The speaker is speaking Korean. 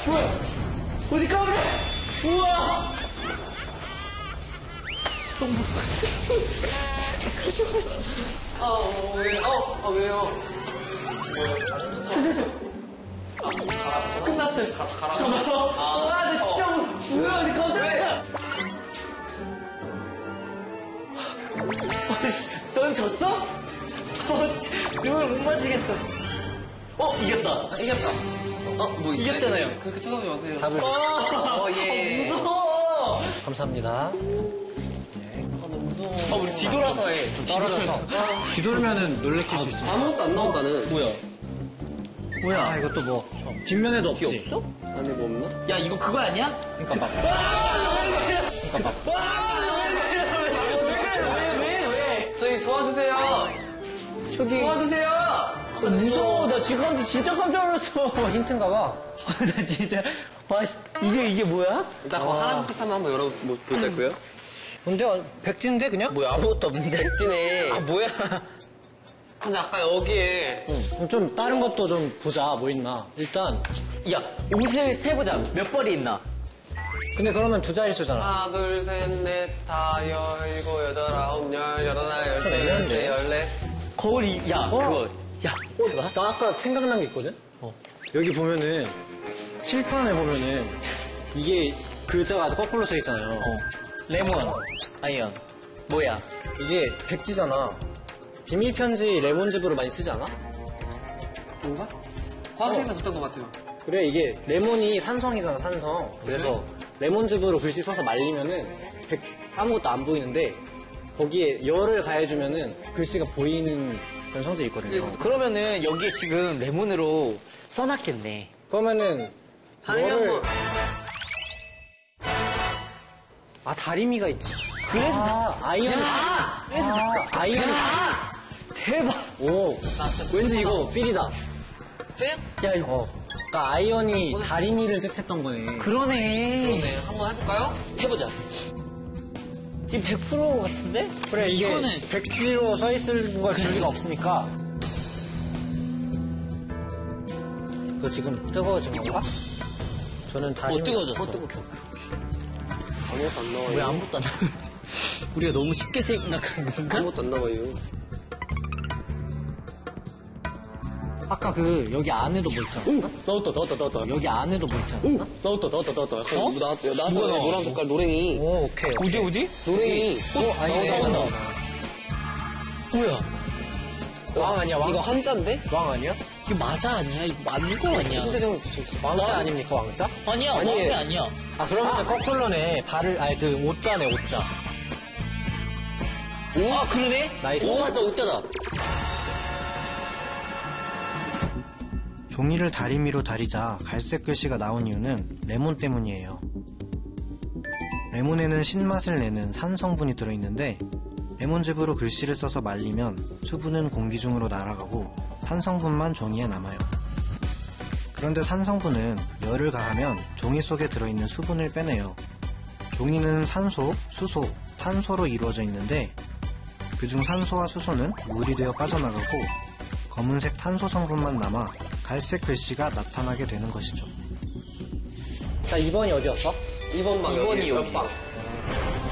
뭐야? 어디 까불어? 우와! 왜요? 끝났어요. 잠깐만요. 와, 나 진짜 뭐야? 니 깜짝이야. 넌 졌어? 이걸 못 맞히겠어. 이겼다. 이겼다. 뭐 있어요? 이겼잖아요. 그렇게 쳐다보지 마세요. 답을. 예. 무서워. 감사합니다. 우리 뒤돌아서 해. 떨어져서. 뒤돌면은 놀래킬 수 있습니다. 아무것도 안 나온다는. 뭐야, 이것도 뭐. 뒷면에도 없지. 없어? 안에 뭐 없나? 야, 이거 그거 아니야? 그러니까 막. 왜? 저희 도와주세요. 저기. 도와주세요. 무서워. 나 지금 진짜 깜짝 놀랐어. 힌트인가 봐. 나 진짜. 와, 이게 뭐야? 일단 그거 하나 둘 셋 하면 한번 열어보자고요. 근데 백지인데 그냥? 뭐야, 아무것도 없는데. 백지네. 뭐야? 근데 아까 여기에 그럼 좀 다른 것도 좀 보자. 뭐 있나. 일단. 야, 옷을 세보자. 몇 벌이 있나? 근데 그러면 두 자릿수잖아. 하나 둘 셋 넷 다 열일곱 여덟 아홉 열 열하나 열둘 애매한데? 열셋 열넷. 거울이, 그거. 야, 대박. 나 아까 생각난 게 있거든? 여기 보면은, 칠판에 보면은, 이게 글자가 거꾸로 써 있잖아요. 레몬, 아이언. 뭐야? 이게 백지잖아. 비밀편지 레몬즙으로 많이 쓰지 않아? 뭔가? 과학생에서 붙던 것 같아요. 그래, 이게 레몬이 산성이잖아, 산성. 그래서 레몬즙으로 글씨 써서 말리면은 아무것도 안 보이는데 거기에 열을 가해주면은 글씨가 보이는 그런 성질이 있거든요. 그러면은 여기에 지금 레몬으로 써놨겠네. 그러면은 다른 게 한번. 다리미가 있지. 그래서 아이언. 아이언. 대박. 오, 왠지 이거 필이다. 쌤? 야, 이거. 그러니까 아이언이 다리미를 뜻했던 거네. 그러네. 네, 한번 해볼까요? 해보자. 이 100% 같은데? 그래, 이게 이거는 백지로 써 있을 걸 줄 리가 없으니까. 그거 지금 뜨거워진 건가? 저는 다리미. 뜨거워졌어. 아무것도 안 나와요. 왜 아무것도 안 나와? 우리가 너무 쉽게 생각한 건가? 아무것도 안 나와요. 아까 여기 안에도 뭐 있잖아. 나왔다. 여기 안에도 뭐 있잖아. 나왔다. 약간 나왔어. 노란 색깔 노랭이. 오, 오케이. 어디? 노랭이. 아니네. 나온다. 뭐야? 왕 아니야, 왕? 이거 한자인데? 왕 아니야? 이거 맞아 아니야? 이거 맞는 거 아니야? 근데 좀 왕자 아닙니까, 왕자? 아니야, 아니에요. 왕이 아니야. 그러면 거꾸로네. 오자네, 오자. 와, 그러네? 나이스. 오, 맞다, 웃자다. 종이를 다리미로 다리자 갈색 글씨가 나온 이유는 레몬 때문이에요. 레몬에는 신맛을 내는 산 성분이 들어있는데 레몬즙으로 글씨를 써서 말리면 수분은 공기 중으로 날아가고 산 성분만 종이에 남아요. 그런데 산 성분은 열을 가하면 종이 속에 들어있는 수분을 빼내요. 종이는 산소, 수소, 탄소로 이루어져 있는데 그중 산소와 수소는 물이 되어 빠져나가고 검은색 탄소 성분만 남아 갈색 글씨가 나타나게 되는 것이죠. 자, 2번이 어디였어? 2번 방 이번이 여기 몇 여기. 방?